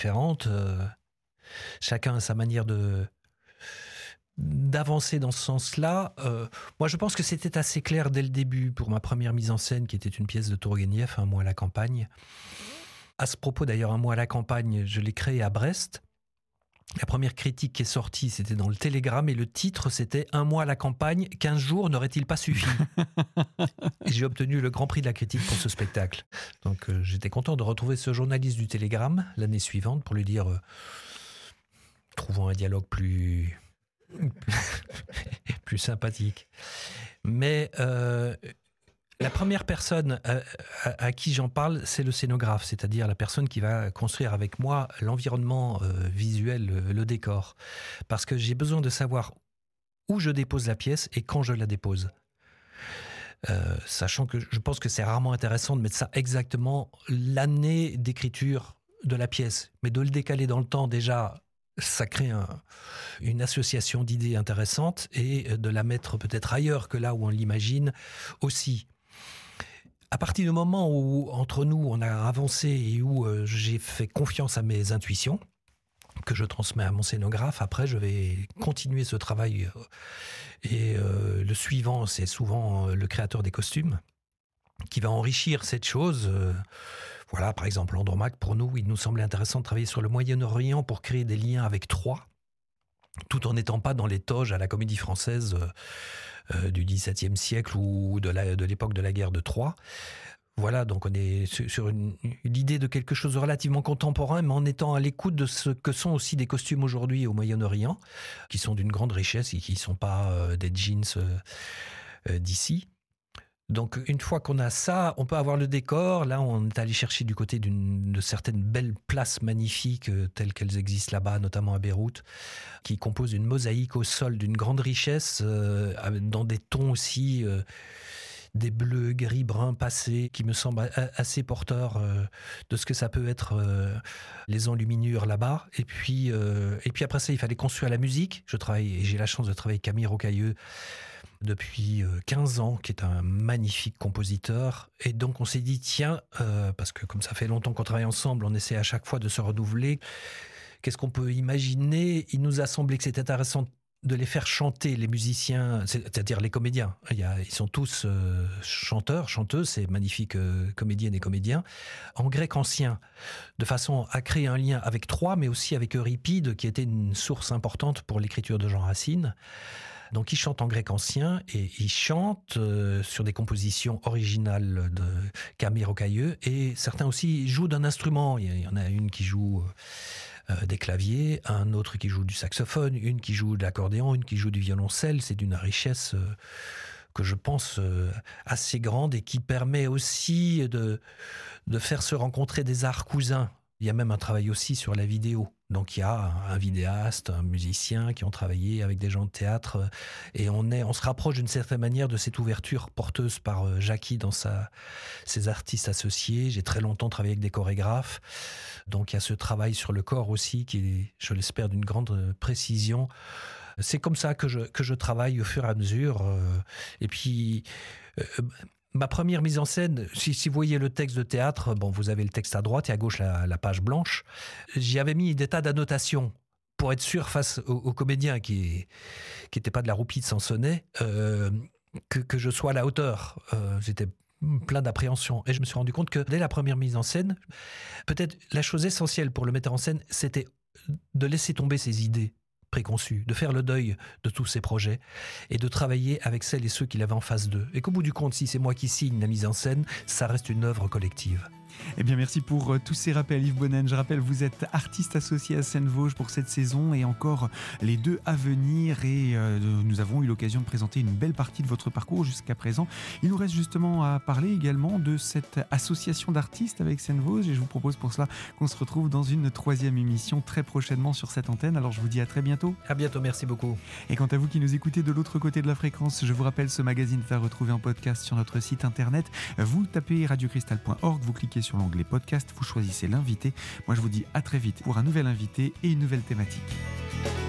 différentes. Chacun a sa manière d'avancer dans ce sens-là. Moi, je pense que c'était assez clair dès le début pour ma première mise en scène, qui était une pièce de Tourguenieff, Un mois à la campagne. À ce propos, d'ailleurs, Un mois à la campagne, je l'ai créé à Brest. La première critique qui est sortie, c'était dans le Télégramme, et le titre, c'était « Un mois à la campagne, 15 jours n'aurait-il pas suffi ?» Et j'ai obtenu le grand prix de la critique pour ce spectacle. Donc j'étais content de retrouver ce journaliste du Télégramme l'année suivante pour lui dire trouvons un dialogue plus sympathique. Mais la première personne à qui j'en parle, c'est le scénographe, c'est-à-dire la personne qui va construire avec moi l'environnement visuel, le décor. Parce que j'ai besoin de savoir où je dépose la pièce et quand je la dépose. Sachant que je pense que c'est rarement intéressant de mettre ça exactement l'année d'écriture de la pièce. Mais de le décaler dans le temps, déjà, ça crée une association d'idées intéressantes, et de la mettre peut-être ailleurs que là où on l'imagine aussi. À partir du moment où, entre nous, on a avancé et où j'ai fait confiance à mes intuitions, que je transmets à mon scénographe, après, je vais continuer ce travail. Et le suivant, c'est souvent le créateur des costumes, qui va enrichir cette chose. Voilà, par exemple, Andromaque, pour nous, il nous semblait intéressant de travailler sur le Moyen-Orient pour créer des liens avec Troie, tout en n'étant pas dans les toges à la Comédie Française du XVIIe siècle ou de l'époque de la guerre de Troie. Voilà, donc on est sur l'idée de quelque chose de relativement contemporain, mais en étant à l'écoute de ce que sont aussi des costumes aujourd'hui au Moyen-Orient, qui sont d'une grande richesse et qui ne sont pas des jeans d'ici. Donc une fois qu'on a ça, on peut avoir le décor. Là, on est allé chercher du côté de certaines belles places magnifiques telles qu'elles existent là-bas, notamment à Beyrouth, qui composent une mosaïque au sol d'une grande richesse, dans des tons aussi, des bleus, gris, bruns passés, qui me semblent assez porteurs de ce que ça peut être les enluminures là-bas. Et puis après ça, il fallait construire la musique. J'ai la chance de travailler avec Camille Rocailleux depuis 15 ans, qui est un magnifique compositeur. Et donc on s'est dit, tiens, parce que comme ça fait longtemps qu'on travaille ensemble, on essaie à chaque fois de se renouveler. Qu'est-ce qu'on peut imaginer ? Il nous a semblé que c'était intéressant de les faire chanter, les musiciens, c'est-à-dire les comédiens. Ils sont tous chanteurs, chanteuses, ces magnifiques comédiennes et comédiens, en grec ancien, de façon à créer un lien avec Troie, mais aussi avec Euripide, qui était une source importante pour l'écriture de Jean Racine. Donc ils chantent en grec ancien, et ils chantent sur des compositions originales de Camille Rocailleux, et certains aussi jouent d'un instrument. Il y en a une qui joue des claviers, un autre qui joue du saxophone, une qui joue de l'accordéon, une qui joue du violoncelle. C'est d'une richesse que je pense assez grande, et qui permet aussi de faire se rencontrer des arts cousins. Il y a même un travail aussi sur la vidéo. Donc il y a un vidéaste, un musicien qui ont travaillé avec des gens de théâtre, et on se rapproche d'une certaine manière de cette ouverture porteuse par Jackie dans ses artistes associés. J'ai très longtemps travaillé avec des chorégraphes, donc il y a ce travail sur le corps aussi qui est, je l'espère, d'une grande précision. C'est comme ça que je travaille au fur et à mesure. Et puis ma première mise en scène, si vous voyez le texte de théâtre, vous avez le texte à droite et à gauche la page blanche. J'y avais mis des tas d'annotations pour être sûr face aux comédiens qui n'étaient pas de la roupie de Sansonnet, que je sois à la hauteur. J'étais plein d'appréhension. Et je me suis rendu compte que dès la première mise en scène, peut-être la chose essentielle pour le metteur en scène, c'était de laisser tomber ses idées préconçus, de faire le deuil de tous ces projets et de travailler avec celles et ceux qu'il avait en face d'eux. Et qu'au bout du compte, si c'est moi qui signe la mise en scène, ça reste une œuvre collective. Eh bien, merci pour tous ces rappels, Yves Bonnen. Je rappelle, vous êtes artiste associé à Scène Vosges pour cette saison et encore les 2 à venir. Et nous avons eu l'occasion de présenter une belle partie de votre parcours jusqu'à présent. Il nous reste justement à parler également de cette association d'artistes avec Scène Vosges. Et je vous propose pour cela qu'on se retrouve dans une 3e émission très prochainement sur cette antenne. Alors, je vous dis à très bientôt. À bientôt, merci beaucoup. Et quant à vous qui nous écoutez de l'autre côté de la fréquence, je vous rappelle, ce magazine est à retrouver en podcast sur notre site internet. Vous tapez radiocristal.org, vous cliquez sur l'onglet podcast, vous choisissez l'invité. Moi, je vous dis à très vite pour un nouvel invité et une nouvelle thématique.